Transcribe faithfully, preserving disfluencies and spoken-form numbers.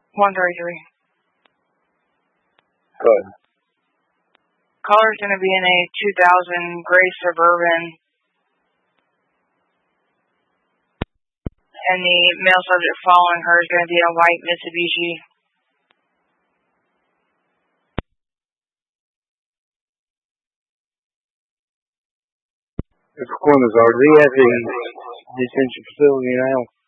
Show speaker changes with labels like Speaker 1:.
Speaker 1: one thirty-three.
Speaker 2: Good.
Speaker 1: Color's going to be in a two thousand gray Suburban. And the male subject following her is going to be a white Mitsubishi.
Speaker 2: Mister Clemens, are they at the detention facility now?